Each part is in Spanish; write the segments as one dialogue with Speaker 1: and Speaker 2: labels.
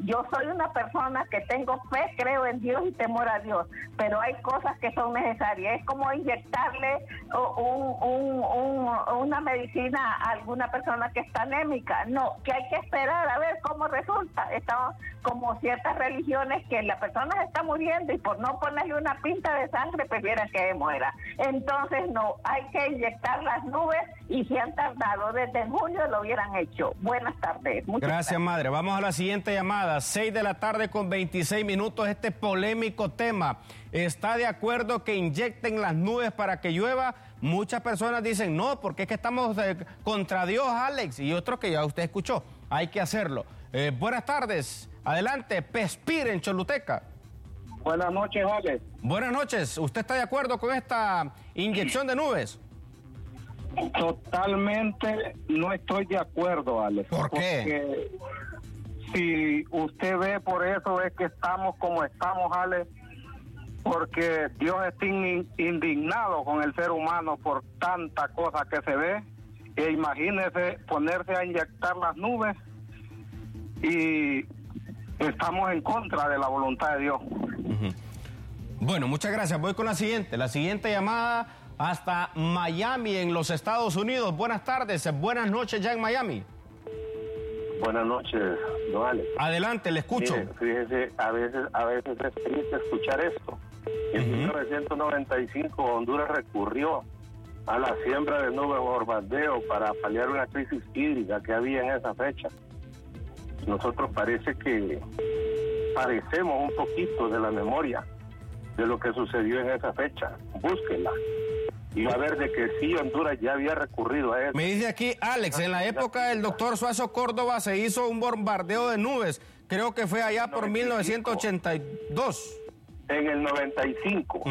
Speaker 1: Yo soy una persona que tengo fe, creo en Dios y temor a Dios, pero hay cosas que son necesarias. Es como inyectarle una medicina a alguna persona que está anémica. No, que hay que esperar a ver cómo resulta. Estamos como ciertas religiones que la persona se está muriendo y por no ponerle una pinta de sangre prefieren que muera. Entonces no, hay que inyectar las nubes y si han tardado desde junio lo hubieran hecho. Buenas tardes.
Speaker 2: Gracias, madre. Vamos a la siguiente llamada, 6 de la tarde con 26 minutos, este polémico tema. ¿Está de acuerdo que inyecten las nubes para que llueva? Muchas personas dicen no, porque es que estamos contra Dios, Alex, y otros que ya usted escuchó, hay que hacerlo. Buenas tardes, adelante, Pespir en Choluteca.
Speaker 3: Buenas noches, Alex.
Speaker 2: Buenas noches, ¿usted está de acuerdo con esta inyección de nubes?
Speaker 3: Totalmente no estoy de acuerdo, Alex.
Speaker 2: ¿Por qué?
Speaker 3: Porque si usted ve, por eso es que estamos como estamos, Alex, porque Dios está indignado con el ser humano por tanta cosa que se ve. E imagínese ponerse a inyectar las nubes y estamos en contra de la voluntad de Dios.
Speaker 2: Bueno, muchas gracias. Voy con la siguiente llamada hasta Miami, en los Estados Unidos. Buenas tardes, buenas noches ya en Miami.
Speaker 4: Buenas noches, don Alex.
Speaker 2: Adelante, le escucho.
Speaker 4: Mire, fíjese, a veces es triste escuchar esto. En 1995 Honduras recurrió a la siembra de nubes o bombardeo para paliar una crisis hídrica que había en esa fecha. Nosotros parecemos un poquito de la memoria de lo que sucedió en esa fecha. Búsquela y va a ver de que sí, Honduras ya había recurrido a eso.
Speaker 2: Me dice aquí Alex, en la época del doctor Suazo Córdoba se hizo un bombardeo de nubes, creo que fue allá por 1982.
Speaker 4: En el 95,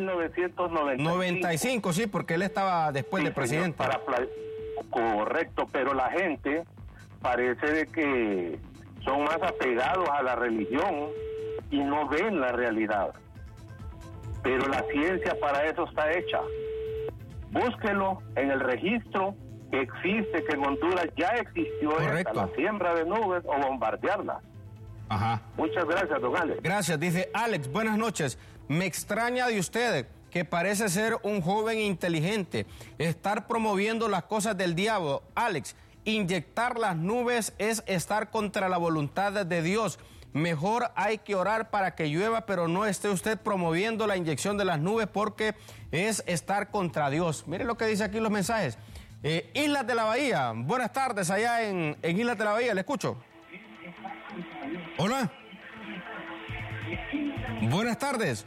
Speaker 4: 1995,
Speaker 2: sí, porque él estaba después de presidente.
Speaker 4: Correcto, pero la gente parece de que son más apegados a la religión y no ven la realidad. Pero la ciencia para eso está hecha. Búsquelo en el registro que existe, que en Honduras ya existió la siembra de nubes o bombardearlas.
Speaker 2: Ajá.
Speaker 4: Muchas gracias, don Alex.
Speaker 2: Gracias, dice Alex, buenas noches. Me extraña de usted, que parece ser un joven inteligente, estar promoviendo las cosas del diablo. Alex, inyectar las nubes es estar contra la voluntad de Dios. Mejor hay que orar para que llueva, pero no esté usted promoviendo la inyección de las nubes porque es estar contra Dios. Mire lo que dice aquí los mensajes. Islas de la Bahía, buenas tardes allá en Islas de la Bahía, le escucho. Hola. Buenas tardes.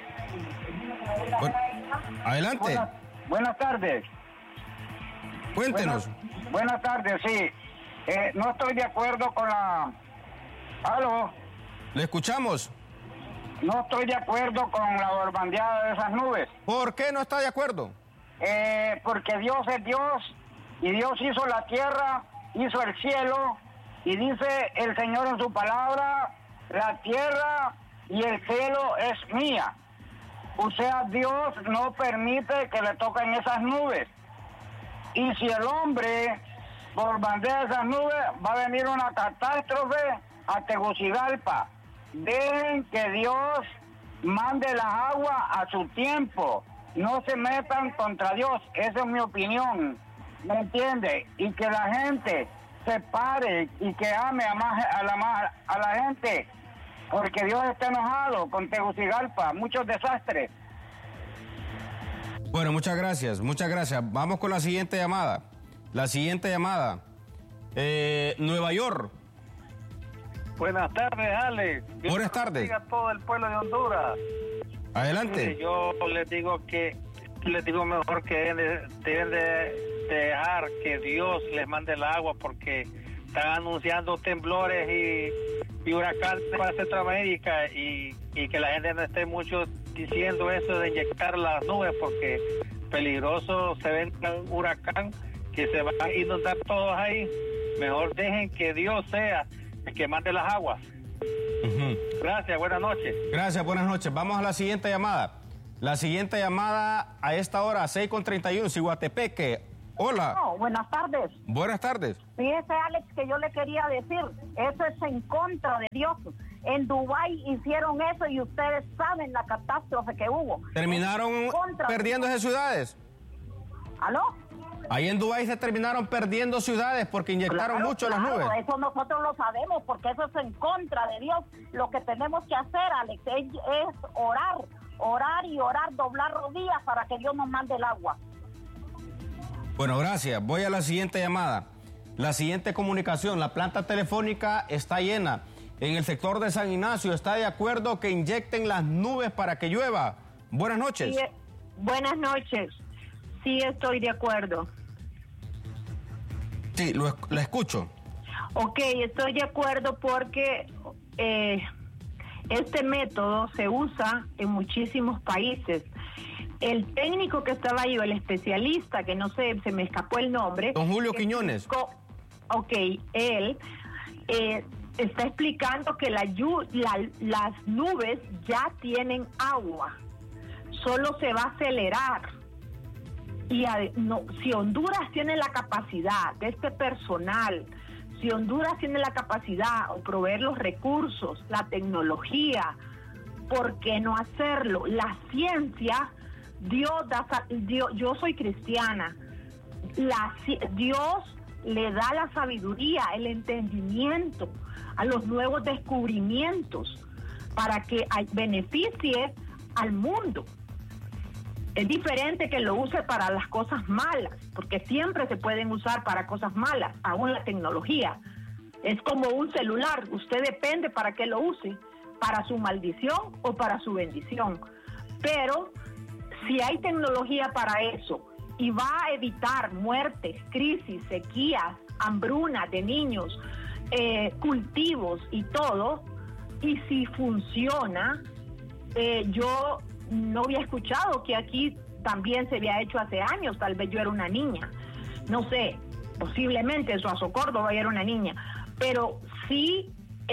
Speaker 2: Adelante.
Speaker 3: Buenas tardes.
Speaker 2: Cuéntenos.
Speaker 3: Buenas tardes, sí. No estoy de acuerdo con la... ¿Aló?
Speaker 2: Le escuchamos.
Speaker 3: No estoy de acuerdo con la bombardeada de esas nubes.
Speaker 2: ¿Por qué no está de acuerdo?
Speaker 3: Porque Dios es Dios y Dios hizo la tierra, hizo el cielo y dice el Señor en su palabra, la tierra y el cielo es mía. O sea, Dios no permite que le toquen esas nubes. Y si el hombre bombardea esas nubes, va a venir una catástrofe a Tegucigalpa. Dejen que Dios mande las aguas a su tiempo. No se metan contra Dios. Esa es mi opinión. ¿Me entiende? Y que la gente se pare y que ame a la gente. Porque Dios está enojado con Tegucigalpa. Muchos desastres.
Speaker 2: Bueno, muchas gracias. Vamos con la siguiente llamada. Nueva York.
Speaker 5: Buenas tardes, Alex.
Speaker 2: Buenas tardes.
Speaker 5: Diga todo el pueblo de Honduras.
Speaker 2: Adelante.
Speaker 5: Yo les digo mejor que deben de dejar que Dios les mande el agua porque están anunciando temblores y huracanes para Centroamérica y que la gente no esté mucho diciendo eso de inyectar las nubes porque peligroso se ve un huracán que se va a inundar todos ahí. Mejor dejen que Dios sea el que mande las aguas. Gracias, buenas noches.
Speaker 2: Gracias, buenas noches. Vamos a la siguiente llamada. A esta hora, 6:31, Ciguatepeque. Hola.
Speaker 1: No, buenas tardes.
Speaker 2: Buenas tardes.
Speaker 1: Fíjese, Alex, que yo le quería decir, eso es en contra de Dios. En Dubái hicieron eso y ustedes saben la catástrofe que hubo.
Speaker 2: ¿Terminaron perdiendo esas ciudades?
Speaker 1: ¿Aló?
Speaker 2: Ahí en Dubái se terminaron perdiendo ciudades porque inyectaron mucho las nubes.
Speaker 1: Eso nosotros lo sabemos porque eso es en contra de Dios. Lo que tenemos que hacer, Alex, es orar y orar, doblar rodillas para que Dios nos mande el agua.
Speaker 2: Bueno, gracias. Voy a la siguiente llamada. La siguiente comunicación, la planta telefónica está llena. En el sector de San Ignacio, ¿está de acuerdo que inyecten las nubes para que llueva? Buenas noches.
Speaker 6: Sí, buenas noches. Sí, estoy de acuerdo.
Speaker 2: Sí, la escucho.
Speaker 6: Ok, estoy de acuerdo porque este método se usa en muchísimos países. El técnico que estaba ahí, o el especialista, que no sé, se me escapó el nombre.
Speaker 2: Don Julio Quiñones.
Speaker 6: Ok, él está explicando que las nubes ya tienen agua, solo se va a acelerar. Y si Honduras tiene la capacidad de este personal, si Honduras tiene la capacidad de proveer los recursos, la tecnología, ¿por qué no hacerlo? La ciencia, yo soy cristiana, Dios le da la sabiduría, el entendimiento a los nuevos descubrimientos para que beneficie al mundo. Es diferente que lo use para las cosas malas, porque siempre se pueden usar para cosas malas, aún la tecnología. Es como un celular, usted depende para qué lo use, para su maldición o para su bendición. Pero si hay tecnología para eso y va a evitar muertes, crisis, sequías, hambruna de niños, cultivos y todo, y si funciona, yo no había escuchado que aquí también se había hecho hace años, tal vez yo era una niña, no sé, posiblemente en Suazo, Córdoba yo era una niña, pero sí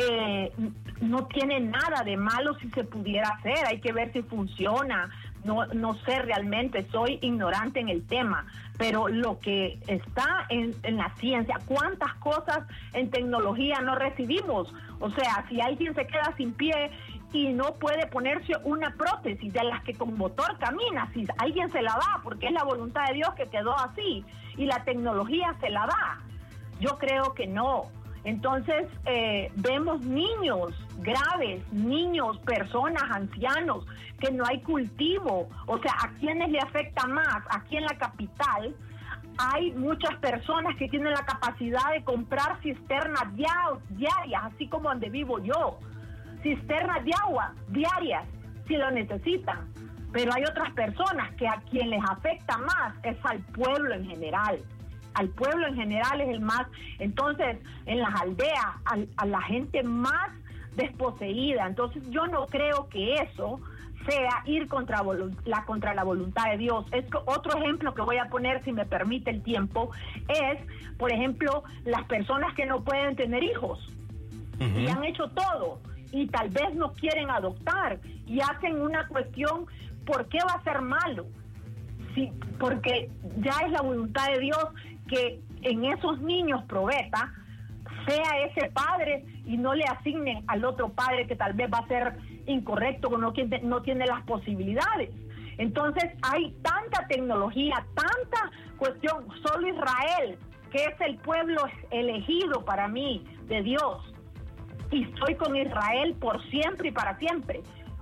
Speaker 6: no tiene nada de malo si se pudiera hacer, hay que ver si funciona, no sé realmente, soy ignorante en el tema, pero lo que está en la ciencia, cuántas cosas en tecnología no recibimos, o sea, si alguien se queda sin pie y no puede ponerse una prótesis de las que con motor camina, si alguien se la da, porque es la voluntad de Dios que quedó así, y la tecnología se la da. Yo creo que no. Entonces, vemos niños graves, niños, personas, ancianos, que no hay cultivo. O sea, ¿a quiénes le afecta más? Aquí en la capital hay muchas personas que tienen la capacidad de comprar cisternas diarias, así como donde vivo yo. Cisternas de agua diarias, si lo necesitan. Pero hay otras personas que a quien les afecta más es al pueblo en general. Al pueblo en general es el más. Entonces, en las aldeas, a la gente más desposeída. Entonces, yo no creo que eso sea ir contra la voluntad de Dios. Otro ejemplo que voy a poner, si me permite el tiempo, es, por ejemplo, las personas que no pueden tener hijos. Uh-huh. Y han hecho todo. Y tal vez no quieren adoptar y hacen una cuestión, ¿por qué va a ser malo? Sí, porque ya es la voluntad de Dios que en esos niños probeta sea ese padre y no le asignen al otro padre que tal vez va a ser incorrecto o no tiene las posibilidades. Entonces hay tanta tecnología, tanta cuestión, solo Israel, que es el pueblo elegido para mí de Dios, y estoy con Israel por siempre y para siempre.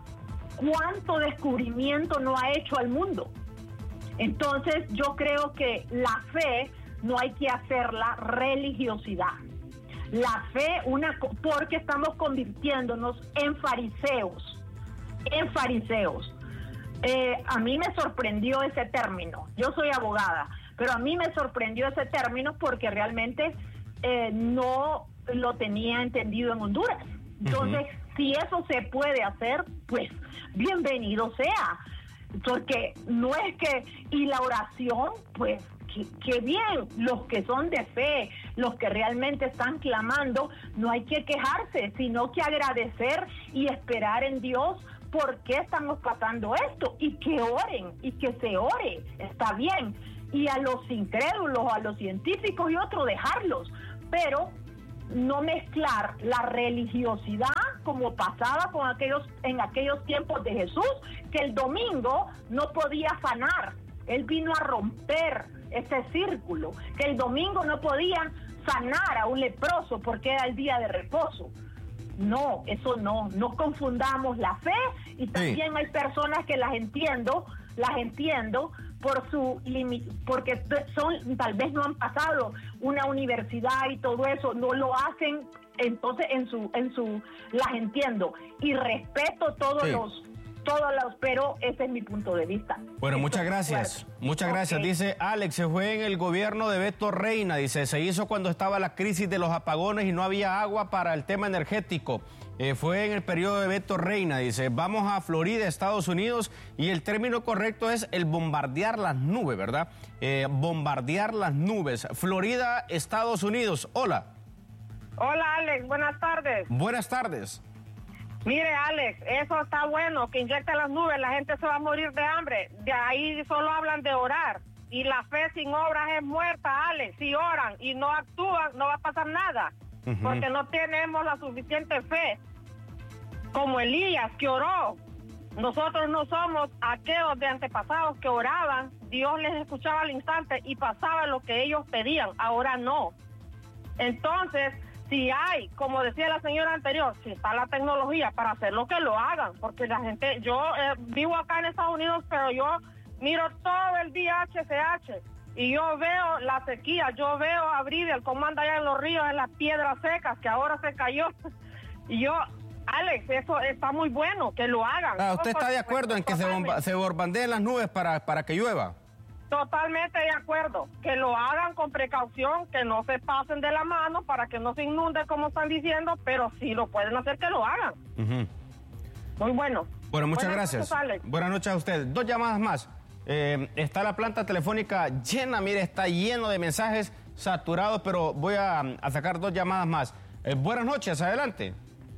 Speaker 6: ¿Cuánto descubrimiento no ha hecho al mundo? Entonces yo creo que la fe no hay que hacerla religiosidad. La fe, porque estamos convirtiéndonos en fariseos. A mí me sorprendió ese término. Yo soy abogada, pero a mí me sorprendió ese término porque realmente no lo tenía entendido en Honduras. Entonces, si eso se puede hacer, pues bienvenido sea, porque no es que, y la oración, pues que bien, los que son de fe, los que realmente están clamando, no hay que quejarse, sino que agradecer y esperar en Dios por qué estamos pasando esto, y que oren, y que se ore, está bien. Y a los incrédulos, a los científicos y otros, dejarlos, pero no mezclar la religiosidad como pasaba en aquellos tiempos de Jesús, que el domingo no podía sanar. Él vino a romper ese círculo, que el domingo no podían sanar a un leproso porque era el día de reposo. No, eso no confundamos la fe, y también hay personas que las entiendo porque tal vez no han pasado una universidad y todo eso, no lo hacen, entonces las entiendo y respeto todos los, pero ese es mi punto de vista.
Speaker 2: Bueno, muchas gracias. Muchas gracias. Dice Alex, se fue en el gobierno de Beto Reina. Dice, se hizo cuando estaba la crisis de los apagones y no había agua para el tema energético. Fue en el periodo de Beto Reina. Dice, vamos a Florida, Estados Unidos, y el término correcto es el bombardear las nubes, ¿verdad? Bombardear las nubes. Florida, Estados Unidos. Hola.
Speaker 7: Hola, Alex. Buenas tardes.
Speaker 2: Buenas tardes.
Speaker 7: Mire, Alex, eso está bueno, que inyecten las nubes, la gente se va a morir de hambre. De ahí solo hablan de orar. Y la fe sin obras es muerta, Alex. Si oran y no actúan, no va a pasar nada. Porque no tenemos la suficiente fe. Como Elías, que oró. Nosotros no somos aquellos de antepasados que oraban. Dios les escuchaba al instante y pasaba lo que ellos pedían. Ahora no. Entonces, si hay, como decía la señora anterior, si está la tecnología para hacer lo que lo hagan, porque la gente, yo vivo acá en Estados Unidos, pero yo miro todo el día HCH y yo veo la sequía, yo veo a Bridiel cómo anda allá en los ríos, en las piedras secas, que ahora se cayó. Y yo, Alex, eso está muy bueno, que lo hagan.
Speaker 2: ¿Usted está de acuerdo en que se bombardeen las nubes para que llueva?
Speaker 7: Totalmente de acuerdo, que lo hagan con precaución, que no se pasen de la mano para que no se inunde como están diciendo, pero si lo pueden hacer, que lo hagan. Muy bueno.
Speaker 2: Bueno, muchas gracias. Buenas noches a usted. 2 llamadas más. Está la planta telefónica llena, mire, está lleno de mensajes saturados, pero voy a sacar 2 llamadas más. Buenas noches, adelante.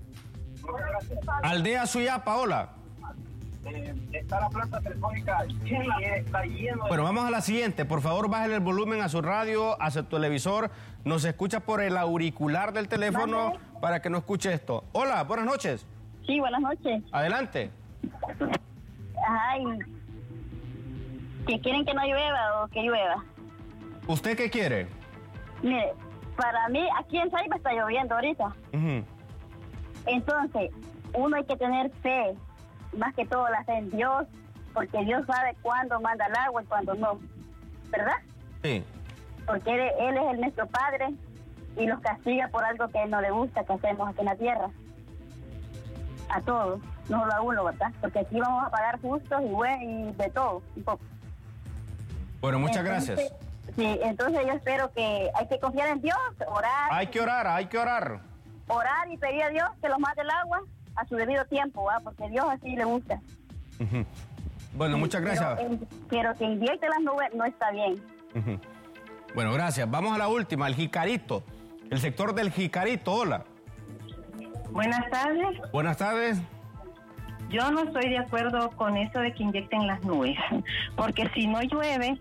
Speaker 2: Aldea Suyapa, hola.
Speaker 3: Está la planta telefónica llena, está lleno de...
Speaker 2: Bueno, vamos a la siguiente. Por favor, bájale el volumen a su radio, a su televisor. Nos escucha por el auricular del teléfono para que no escuche esto. Hola, buenas noches.
Speaker 8: Sí, buenas noches.
Speaker 2: Adelante.
Speaker 8: Ay, ¿que quieren que no llueva o que llueva?
Speaker 2: ¿Usted qué quiere?
Speaker 8: Mire, para mí, aquí en Saiba está lloviendo ahorita. Entonces, uno hay que tener fe, más que todo la fe en Dios, porque Dios sabe cuándo manda el agua y cuándo no, ¿verdad?
Speaker 2: Sí.
Speaker 8: Porque Él es nuestro Padre y nos castiga por algo que no le gusta que hacemos aquí en la tierra. A todos, no solo a uno, ¿verdad? Porque aquí vamos a pagar justos y de todo, un poco.
Speaker 2: Bueno, muchas gracias.
Speaker 8: Sí, entonces yo espero que hay que confiar en Dios, orar.
Speaker 2: Hay que orar.
Speaker 8: Orar y pedir a Dios que los mande el agua a su debido tiempo, ¿verdad? Porque Dios así le gusta.
Speaker 2: Bueno, muchas gracias.
Speaker 8: Pero que inyecte las nubes no está bien.
Speaker 2: Bueno, gracias. Vamos a la última, el Jicarito. El sector del Jicarito, hola.
Speaker 9: Buenas tardes.
Speaker 2: Buenas tardes.
Speaker 9: Yo no estoy de acuerdo con eso de que inyecten las nubes, porque si no llueve...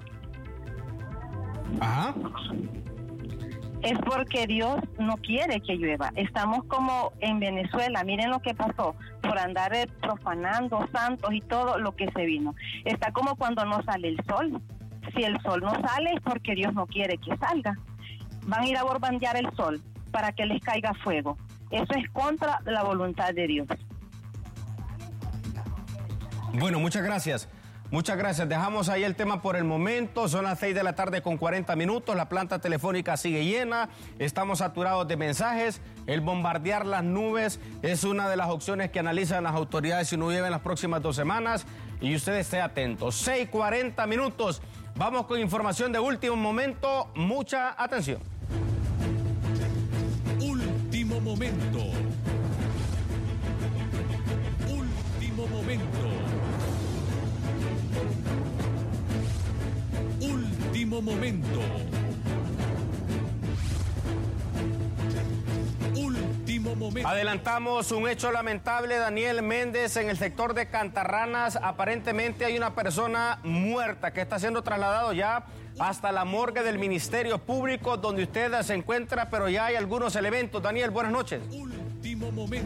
Speaker 2: Ajá.
Speaker 9: Es porque Dios no quiere que llueva. Estamos como en Venezuela, miren lo que pasó, por andar profanando santos y todo lo que se vino. Está como cuando no sale el sol. Si el sol no sale es porque Dios no quiere que salga. Van a ir a bombardear el sol para que les caiga fuego. Eso es contra la voluntad de Dios.
Speaker 2: Bueno, muchas gracias. Muchas gracias. Dejamos ahí el tema por el momento. Son las 6 de la tarde con 40 minutos. La planta telefónica sigue llena. Estamos saturados de mensajes. El bombardear las nubes es una de las opciones que analizan las autoridades si no llueve en las próximas 2 semanas. Y usted esté atento. 6:40 minutos. Vamos con información de último momento. Mucha atención.
Speaker 10: Último momento. Último momento. Último momento. Último momento.
Speaker 2: Adelantamos un hecho lamentable, Daniel Méndez, en el sector de Cantarranas. Aparentemente hay una persona muerta que está siendo trasladado ya hasta la morgue del Ministerio Público, donde usted se encuentra, pero ya hay algunos elementos. Daniel, buenas noches.
Speaker 10: Último momento.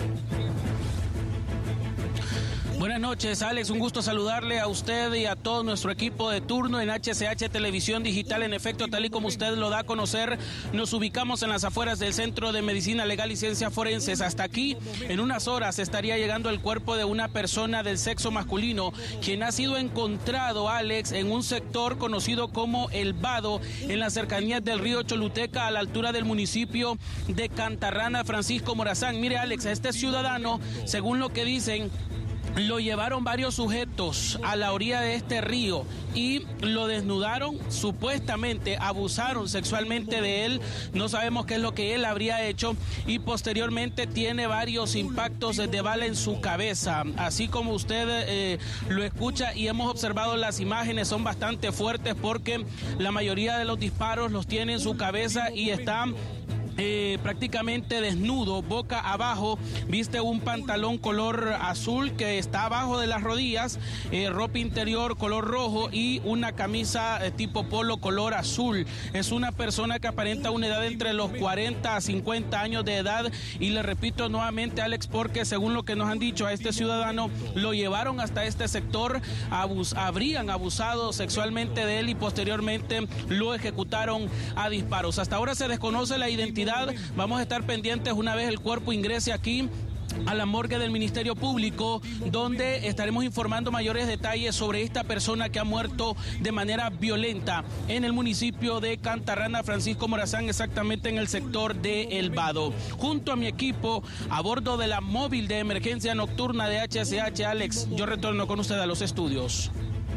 Speaker 11: Buenas noches, Alex. Un gusto saludarle a usted y a todo nuestro equipo de turno en HCH Televisión Digital. En efecto, tal y como usted lo da a conocer, nos ubicamos en las afueras del Centro de Medicina Legal y Ciencias Forenses. Hasta aquí, en unas horas, estaría llegando el cuerpo de una persona del sexo masculino, quien ha sido encontrado, Alex, en un sector conocido como El Vado, en las cercanías del río Choluteca, a la altura del municipio de Cantarrana, Francisco Morazán. Mire, Alex, a este ciudadano, según lo que dicen, lo llevaron varios sujetos a la orilla de este río y lo desnudaron, supuestamente abusaron sexualmente de él. No sabemos qué es lo que él habría hecho, y posteriormente tiene varios impactos de bala en su cabeza. Así como usted lo escucha, y hemos observado las imágenes, son bastante fuertes porque la mayoría de los disparos los tiene en su cabeza y está prácticamente desnudo, boca abajo. Viste un pantalón color azul que está abajo de las rodillas, ropa interior color rojo y una camisa tipo polo color azul. Es una persona que aparenta una edad entre los 40 a 50 años de edad, y le repito nuevamente, Alex, porque según lo que nos han dicho, a este ciudadano lo llevaron hasta este sector, habrían abusado sexualmente de él y posteriormente lo ejecutaron a disparos. Hasta ahora se desconoce la identidad. Vamos a estar pendientes una vez el cuerpo ingrese aquí a la morgue del Ministerio Público, donde estaremos informando mayores detalles sobre esta persona que ha muerto de manera violenta en el municipio de Cantarrana, Francisco Morazán, exactamente en el sector de El Vado. Junto a mi equipo, a bordo de la móvil de emergencia nocturna de HCH, Alex, yo retorno con usted a los estudios.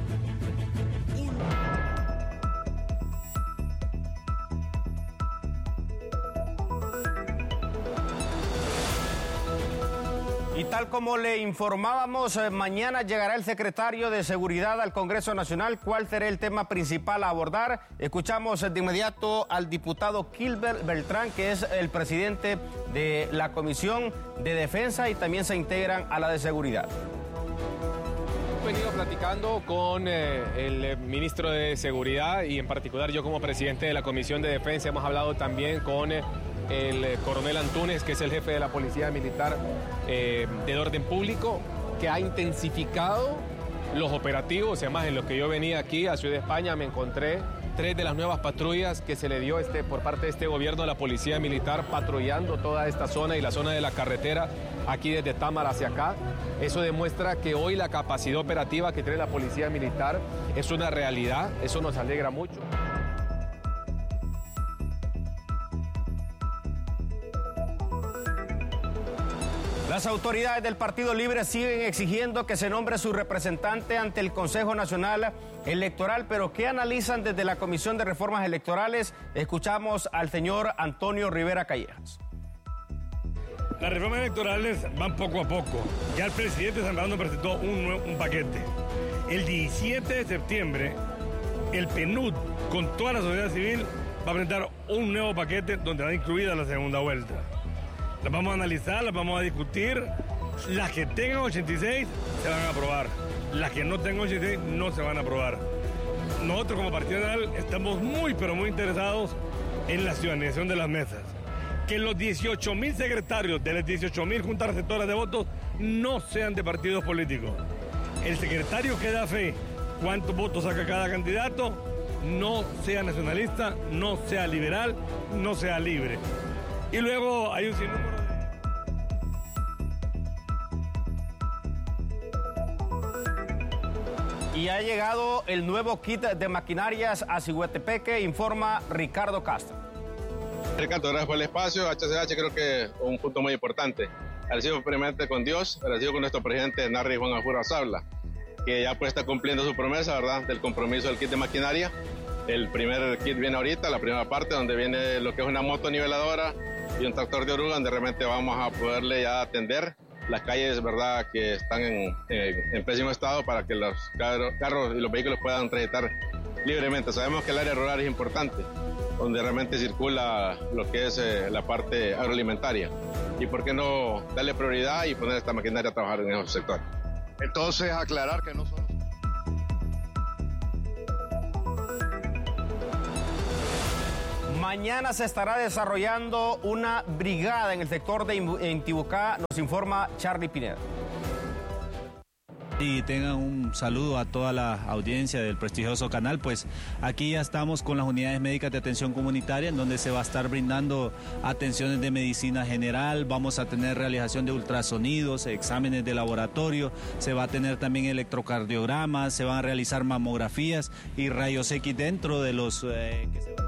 Speaker 2: Y tal como le informábamos, mañana llegará el secretario de Seguridad al Congreso Nacional. ¿Cuál será el tema principal a abordar? Escuchamos de inmediato al diputado Kilber Beltrán, que es el presidente de la Comisión de Defensa y también se integran a la de Seguridad.
Speaker 12: Hemos venido platicando con el ministro de Seguridad y en particular yo como presidente de la Comisión de Defensa. Hemos hablado también con el coronel Antunes, que es el jefe de la Policía Militar del Orden Público, que ha intensificado los operativos. Además, en lo que yo venía aquí a Ciudad de España me encontré 3 de las nuevas patrullas que se le dio por parte de este gobierno a la Policía Militar, patrullando toda esta zona y la zona de la carretera aquí desde Támara hacia acá. Eso demuestra que hoy la capacidad operativa que tiene la Policía Militar es una realidad. Eso nos alegra mucho.
Speaker 2: Las autoridades del Partido Libre siguen exigiendo que se nombre su representante ante el Consejo Nacional Electoral, pero ¿qué analizan desde la Comisión de Reformas Electorales? Escuchamos al señor Antonio Rivera Callejas.
Speaker 13: Las reformas electorales van poco a poco. Ya el presidente Zambrano presentó un paquete. El 17 de septiembre, el PNUD, con toda la sociedad civil, va a presentar un nuevo paquete donde va incluida la segunda vuelta. Las vamos a analizar, las vamos a discutir. Las que tengan 86 se van a aprobar. Las que no tengan 86 no se van a aprobar. Nosotros como Partido Nacional estamos muy, pero muy interesados en la ciudadanización de las mesas. Que los 18.000 secretarios de las 18.000 juntas receptoras de votos no sean de partidos políticos. El secretario que da fe cuántos votos saca cada candidato, no sea nacionalista, no sea liberal, no sea libre. Y luego hay un sinnúmero de...
Speaker 2: Y ha llegado el nuevo kit de maquinarias a Ciguetepeque, informa Ricardo Castro.
Speaker 14: Ricardo, gracias por el espacio. HCH creo que es un punto muy importante. Agradecido primeramente con Dios, agradecido con nuestro presidente Narri Juan Afura Sabla, que ya pues está cumpliendo su promesa, ¿verdad?, del compromiso del kit de maquinaria. El primer kit viene ahorita, la primera parte, donde viene lo que es una moto niveladora y un tractor de oruga, donde realmente vamos a poderle ya atender las calles, ¿verdad?, que están en pésimo estado para que los carros y los vehículos puedan transitar libremente. Sabemos que el área rural es importante, donde realmente circula lo que es la parte agroalimentaria. y por qué no darle prioridad y poner esta maquinaria a trabajar en esos sectores.
Speaker 15: Entonces, aclarar que no solo...
Speaker 2: Mañana se estará desarrollando una brigada en el sector de Intibucá, nos informa Charlie Pineda.
Speaker 16: Y tengan un saludo a toda la audiencia del prestigioso canal, pues aquí ya estamos con las unidades médicas de atención comunitaria en donde se va a estar brindando atenciones de medicina general, vamos a tener realización de ultrasonidos, exámenes de laboratorio, se va a tener también electrocardiogramas, se van a realizar mamografías y rayos X dentro de los... que se